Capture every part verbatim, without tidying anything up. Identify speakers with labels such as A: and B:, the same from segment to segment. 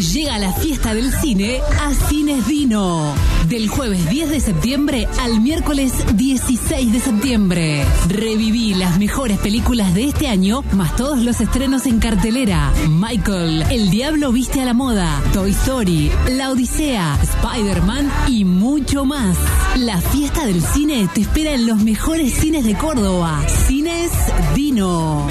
A: Llega la fiesta del cine a Cines Dino. Del jueves diez de septiembre al miércoles dieciséis de septiembre. Reviví las mejores películas de este año, más todos los estrenos en cartelera. Michael, El Diablo Viste a la Moda, Toy Story, La Odisea, Spider-Man y mucho más. La fiesta del cine te espera en los mejores cines de Córdoba. Cines Dino.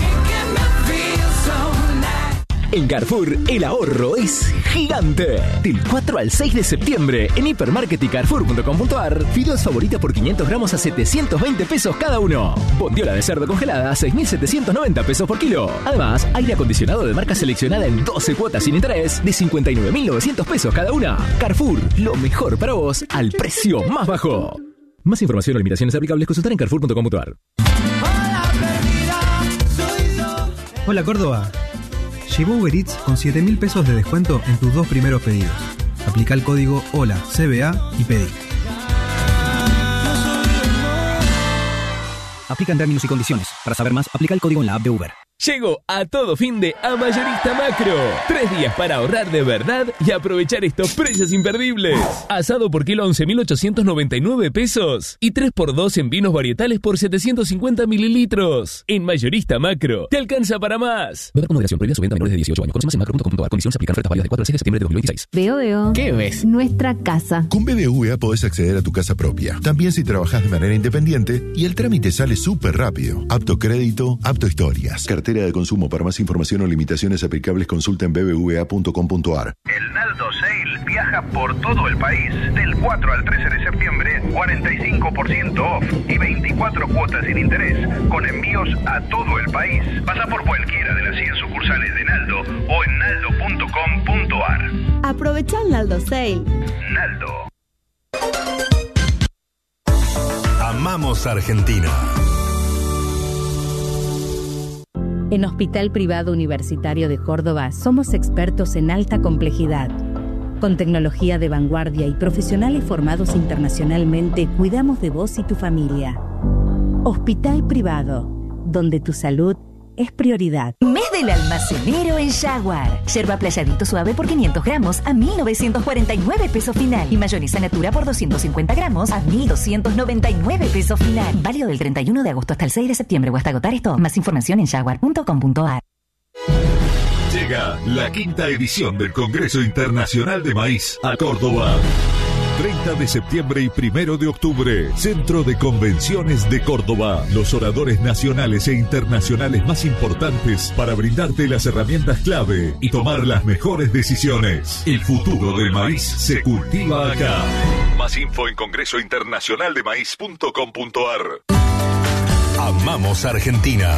B: En Carrefour, el ahorro es gigante. Del cuatro al seis de septiembre, en Hipermarket y Carrefour punto com punto ar, fideos favorita por quinientos gramos a setecientos veinte pesos cada uno. Bondiola de cerdo congelada a seis mil setecientos noventa pesos por kilo. Además, aire acondicionado de marca seleccionada en doce cuotas sin interés de cincuenta y nueve mil novecientos pesos cada una. Carrefour, lo mejor para vos al precio más bajo. Más información o limitaciones aplicables, consultar en Carrefour punto com punto ar.
C: Hola Córdoba. Llevo Uber Eats con siete mil pesos de descuento en tus dos primeros pedidos. Aplica el código HOLA C B A y pedí.
D: Aplican términos y condiciones. Para saber más, aplica el código en la app de Uber.
E: Llegó a todo fin de a Mayorista Macro. Tres días para ahorrar de verdad y aprovechar estos precios imperdibles. Asado por kilo once mil ochocientos noventa y nueve pesos. Y tres por dos en vinos varietales por setecientos cincuenta mililitros. En Mayorista Macro, te alcanza para más.
B: Beber con moderación, prohibida su venta a menores de dieciocho años. Conoce más en macro punto com punto ar. Condiciones aplican. Ofertas válidas de cuatro al seis de septiembre de dos mil veintiséis.
F: Veo, veo.
B: ¿Qué ves?
F: Nuestra casa.
G: Con B B V A podés acceder a tu casa propia. También si trabajás de manera independiente y el trámite sale súper rápido. Apto crédito, apto historias. Cartera de consumo. Para más información o limitaciones aplicables, consulta en b b v a punto com punto ar.
H: El Naldo Sale viaja por todo el país. Del cuatro al trece de septiembre, cuarenta y cinco por ciento off y veinticuatro cuotas sin interés, con envíos a todo el país. Pasa por cualquiera de las cien sucursales de Naldo o en naldo punto com punto ar.
I: Aprovecha el Naldo Sale.
H: Naldo.
J: Amamos Argentina.
K: En Hospital Privado Universitario de Córdoba somos expertos en alta complejidad. Con tecnología de vanguardia y profesionales formados internacionalmente, cuidamos de vos y tu familia. Hospital Privado, donde tu salud es prioridad.
L: Mes del almacenero en Jaguar. Yerba Playadito suave por quinientos gramos a mil novecientos cuarenta y nueve pesos final. Y mayonesa Natura por doscientos cincuenta gramos a mil doscientos noventa y nueve pesos final. Válido del treinta y uno de agosto hasta el seis de septiembre o hasta agotar esto. Más información en jaguar punto com punto ar.
J: Llega la quinta edición del Congreso Internacional de Maíz a Córdoba. treinta de septiembre y primero de octubre, Centro de Convenciones de Córdoba. Los oradores nacionales e internacionales más importantes para brindarte las herramientas clave y tomar las mejores decisiones. El futuro del maíz se cultiva acá. Más info en congreso internacional de maíz punto com punto ar. Amamos Argentina.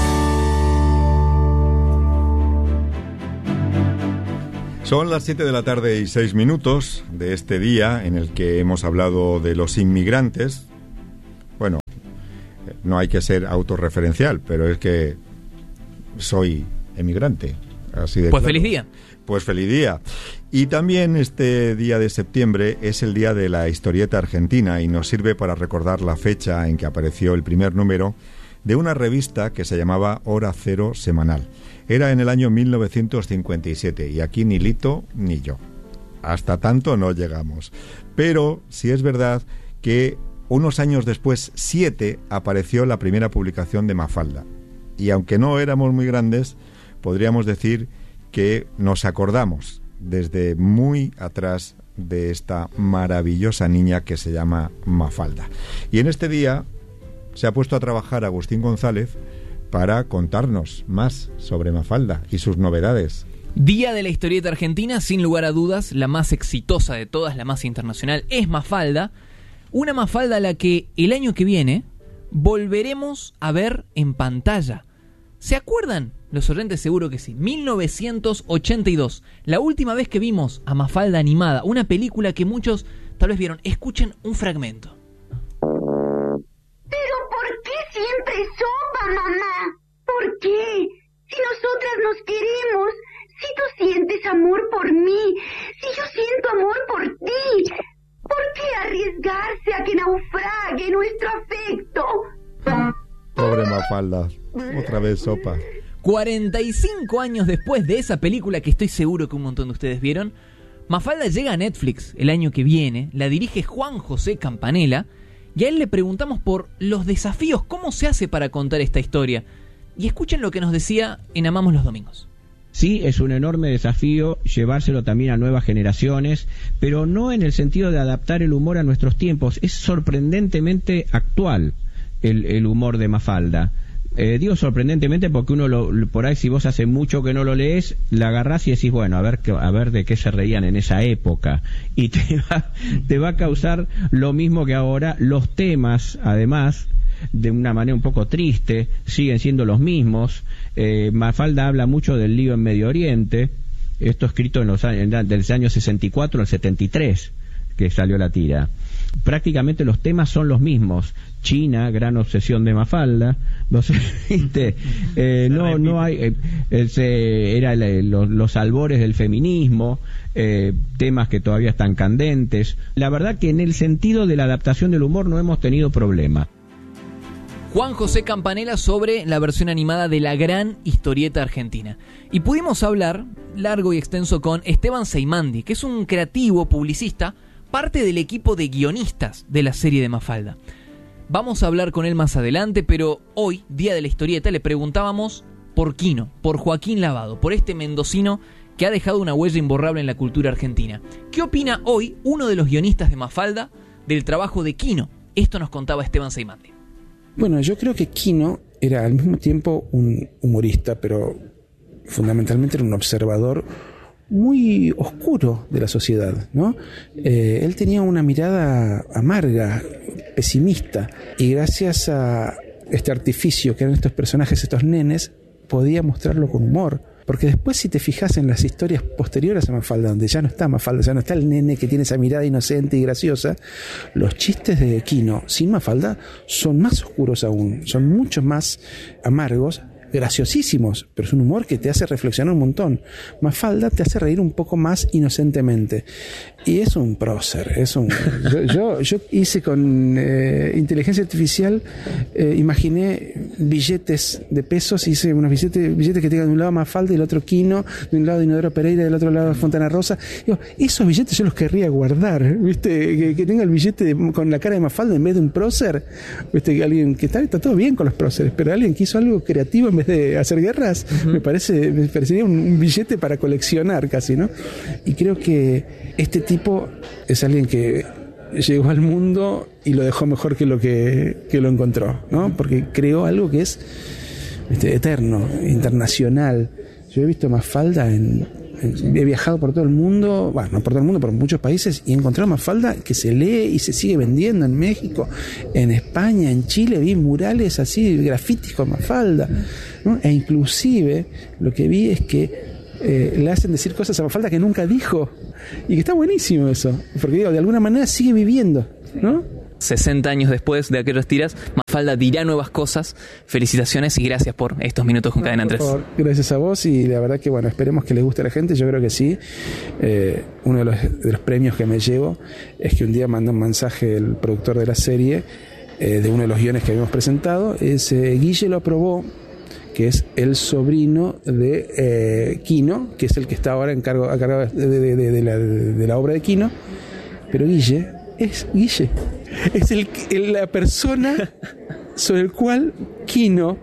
M: Son las siete de la tarde y seis minutos de este día en el que hemos hablado de los inmigrantes. Bueno, no hay que ser autorreferencial, pero es que soy emigrante. Así de
N: pues
M: claro.
N: Feliz día.
M: Pues feliz día. Y también este día de septiembre es el día de la historieta argentina y nos sirve para recordar la fecha en que apareció el primer número de una revista que se llamaba Hora Cero Semanal. Era en el año mil novecientos cincuenta y siete y aquí ni Lito ni yo. Hasta tanto no llegamos. Pero sí es verdad que unos años después, siete, apareció la primera publicación de Mafalda. Y aunque no éramos muy grandes, podríamos decir que nos acordamos desde muy atrás de esta maravillosa niña que se llama Mafalda. Y en este día se ha puesto a trabajar Agustín González para contarnos más sobre Mafalda y sus novedades.
N: Día de la historieta argentina, sin lugar a dudas, la más exitosa de todas, la más internacional, es Mafalda. Una Mafalda a la que el año que viene volveremos a ver en pantalla. ¿Se acuerdan? Los oyentes seguro que sí. mil novecientos ochenta y dos, la última vez que vimos a Mafalda animada, una película que muchos tal vez vieron. Escuchen un fragmento.
O: ¿Pero por qué siempre sopa, mamá? ¿Por qué? Si nosotras nos queremos, si tú sientes amor por mí, si yo siento amor por ti, ¿por qué arriesgarse a que naufrague nuestro afecto?
M: Pobre Mafalda, otra vez sopa.
N: cuarenta y cinco años después de esa película que estoy seguro que un montón de ustedes vieron, Mafalda llega a Netflix el año que viene, la dirige Juan José Campanella, y a él le preguntamos por los desafíos, cómo se hace para contar esta historia. Y escuchen lo que nos decía en Amamos los Domingos.
F: Sí, es un enorme desafío llevárselo también a nuevas generaciones, pero no en el sentido de adaptar el humor a nuestros tiempos. Es sorprendentemente actual el, el humor de Mafalda. Eh, digo sorprendentemente porque uno lo, por ahí, si vos hace mucho que no lo lees, la agarrás y decís, bueno, a ver, a ver de qué se reían en esa época, y te va, te va a causar lo mismo que ahora. Los temas, además, de una manera un poco triste, siguen siendo los mismos. eh, Mafalda habla mucho del lío en Medio Oriente, esto escrito en los años, del año sesenta y cuatro al setenta y tres que salió la tira. Prácticamente los temas son los mismos. China, gran obsesión de Mafalda, no sé, ¿viste? Eh, no, no hay, eh, eh, se, era el, los, los albores del feminismo, eh, temas que todavía están candentes. La verdad que en el sentido de la adaptación del humor no hemos tenido problema.
N: Juan José Campanella sobre la versión animada de la gran historieta argentina. Y pudimos hablar largo y extenso con Esteban Seimandi, que es un creativo publicista, parte del equipo de guionistas de la serie de Mafalda. Vamos a hablar con él más adelante, pero hoy, día de la historieta, le preguntábamos por Quino, por Joaquín Lavado, por este mendocino que ha dejado una huella imborrable en la cultura argentina. ¿Qué opina hoy uno de los guionistas de Mafalda del trabajo de Quino? Esto nos contaba Esteban Seimandi.
P: Bueno, yo creo que Quino era al mismo tiempo un humorista, pero fundamentalmente era un observador muy oscuro de la sociedad, ¿no? Eh, él tenía una mirada amarga, pesimista, y gracias a este artificio que eran estos personajes, estos nenes, podía mostrarlo con humor. Porque después, si te fijas en las historias posteriores a Mafalda, donde ya no está Mafalda, ya no está el nene que tiene esa mirada inocente y graciosa, los chistes de Quino sin Mafalda son más oscuros aún, son mucho más amargos, graciosísimos, pero es un humor que te hace reflexionar un montón. Mafalda te hace reír un poco más inocentemente. Y es un prócer, es un... Yo, yo, yo hice con eh, inteligencia artificial, eh, imaginé billetes de pesos, hice unos billetes, billetes que tengan de un lado Mafalda y del otro Quino, de un lado Inodoro Pereira y del otro lado Fontana Rosa. Digo, esos billetes yo los querría guardar, ¿viste? Que, que tenga el billete de, con la cara de Mafalda en vez de un prócer, ¿viste? Alguien que está, está todo bien con los próceres, pero alguien que hizo algo creativo en vez de hacer guerras, uh-huh. me parece, me parecería un, un billete para coleccionar casi, ¿no? Y creo que este tipo es alguien que llegó al mundo y lo dejó mejor que lo que, que lo encontró, ¿no? Porque creó algo que es este, eterno, internacional. Yo he visto Mafalda en, en... He viajado por todo el mundo, bueno, no por todo el mundo, por muchos países, y he encontrado Mafalda que se lee y se sigue vendiendo en México, en España, en Chile. Vi murales así, grafitis con Mafalda, ¿no? E inclusive lo que vi es que Eh, le hacen decir cosas a Mafalda que nunca dijo, y que está buenísimo eso, porque digo, de alguna manera sigue viviendo, ¿no?
N: sesenta años después de aquellas tiras, Mafalda dirá nuevas cosas. Felicitaciones y gracias por estos minutos con no, Cadena tres. Favor,
P: gracias a vos, y la verdad que bueno, esperemos que les guste a la gente. Yo creo que sí. Eh, uno de los, de los premios que me llevo es que un día mandó un mensaje el productor de la serie, eh, de uno de los guiones que habíamos presentado. Es, eh, Guille lo aprobó, que es el sobrino de eh, Quino, que es el que está ahora en cargo, a cargo de, de, de, de, la, de la obra de Quino. Pero Guille es Guille, es el, el, la persona sobre el cual Quino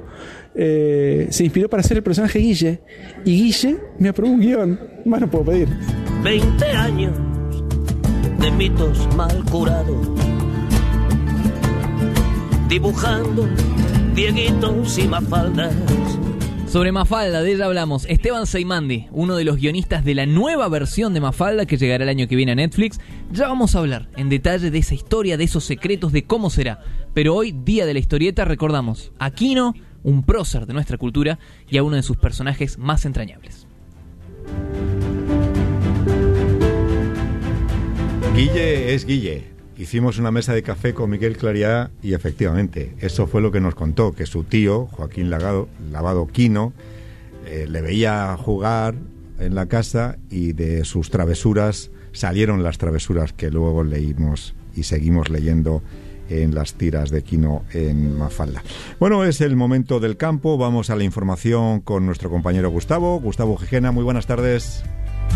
P: eh, se inspiró para hacer el personaje Guille, y Guille me aprobó un guión. Más no puedo pedir.
Q: veinte años de mitos mal curados, dibujando Dieguitos y Mafaldas.
N: Sobre Mafalda, de ella hablamos. Esteban Seimandi, uno de los guionistas de la nueva versión de Mafalda que llegará el año que viene a Netflix. Ya vamos a hablar en detalle de esa historia, de esos secretos, de cómo será. Pero hoy, día de la historieta, recordamos a Quino, un prócer de nuestra cultura, y a uno de sus personajes más entrañables.
M: Guille es Guille. Hicimos una mesa de café con Miguel Clariá y efectivamente, eso fue lo que nos contó, que su tío, Joaquín Lavado, Lavado Quino, eh, le veía jugar en la casa, y de sus travesuras salieron las travesuras que luego leímos y seguimos leyendo en las tiras de Quino en Mafalda. Bueno, es el momento del campo. Vamos a la información con nuestro compañero Gustavo. Gustavo Gijena, muy buenas tardes.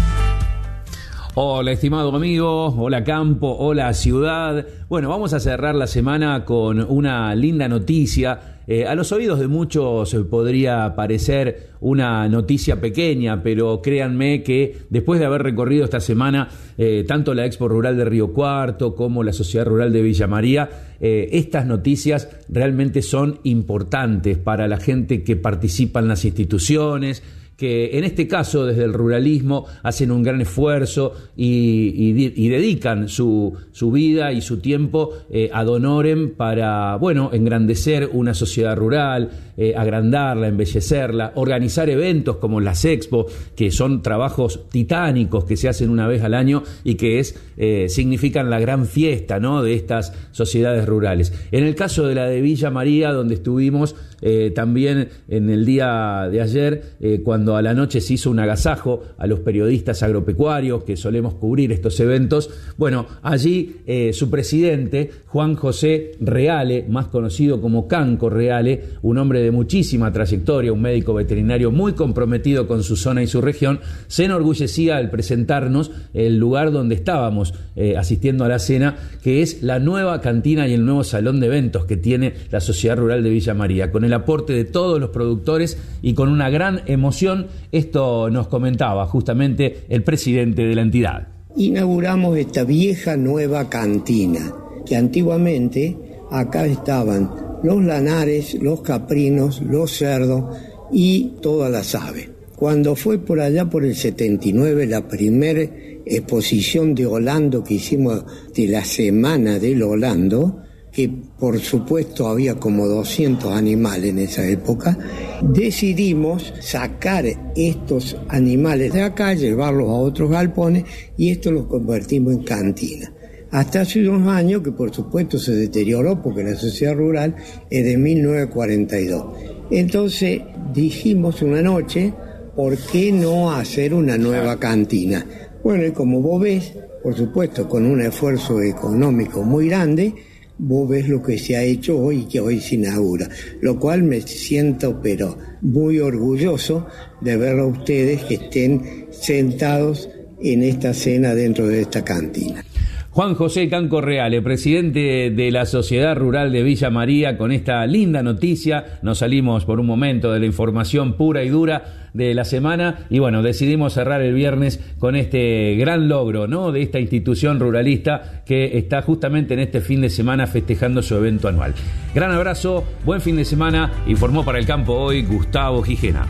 R: Hola, estimado amigo, hola campo, hola ciudad. Bueno, vamos a cerrar la semana con una linda noticia. Eh, a los oídos de muchos podría parecer una noticia pequeña, pero créanme que después de haber recorrido esta semana eh, tanto la Expo Rural de Río Cuarto como la Sociedad Rural de Villa María, eh, estas noticias realmente son importantes para la gente que participa en las instituciones, que en este caso desde el ruralismo hacen un gran esfuerzo y, y, y dedican su, su vida y su tiempo eh, ad honorem para, bueno, engrandecer una sociedad rural, eh, agrandarla, embellecerla, organizar eventos como las Expo, que son trabajos titánicos que se hacen una vez al año y que es eh, significan la gran fiesta, ¿no?, de estas sociedades rurales. En el caso de la de Villa María, donde estuvimos eh, también en el día de ayer, eh, cuando a la noche se hizo un agasajo a los periodistas agropecuarios que solemos cubrir estos eventos. Bueno, allí eh, su presidente, Juan José Reale, más conocido como Canco Reale, un hombre de muchísima trayectoria, un médico veterinario muy comprometido con su zona y su región, se enorgullecía al presentarnos el lugar donde estábamos eh, asistiendo a la cena, que es la nueva cantina y el nuevo salón de eventos que tiene la Sociedad Rural de Villa María, con el aporte de todos los productores y con una gran emoción. Esto nos comentaba justamente el presidente de la entidad.
S: Inauguramos esta vieja nueva cantina, que antiguamente acá estaban los lanares, los caprinos, los cerdos y todas las aves. Cuando fue por allá por el setenta y nueve la primera exposición de Holando que hicimos de la Semana del Holando, que por supuesto había como doscientos animales en esa época, decidimos sacar estos animales de acá, llevarlos a otros galpones y esto los convertimos en cantina. Hasta hace unos años que por supuesto se deterioró porque la sociedad rural es de mil novecientos cuarenta y dos. Entonces dijimos una noche, ¿por qué no hacer una nueva cantina? Bueno, y como vos ves, por supuesto con un esfuerzo económico muy grande, vos ves lo que se ha hecho hoy y que hoy se inaugura, lo cual me siento pero muy orgulloso de ver a ustedes que estén sentados en esta cena dentro de esta cantina.
R: Juan José Canco Reale, presidente de la Sociedad Rural de Villa María, con esta linda noticia. Nos salimos por un momento de la información pura y dura de la semana y bueno, decidimos cerrar el viernes con este gran logro, ¿no?, de esta institución ruralista que está justamente en este fin de semana festejando su evento anual. Gran abrazo, buen fin de semana. Informó para el campo hoy Gustavo Gijena.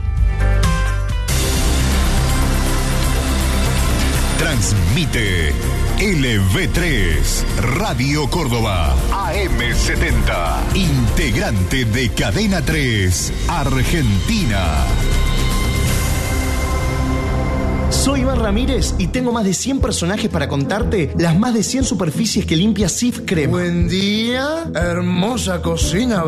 J: Transmite L V tres, Radio Córdoba, A M setenta, integrante de Cadena tres, Argentina.
T: Soy Iván Ramírez y tengo más de cien personajes para contarte las más de cien superficies que limpia Cif Crema.
U: Buen día, hermosa cocina.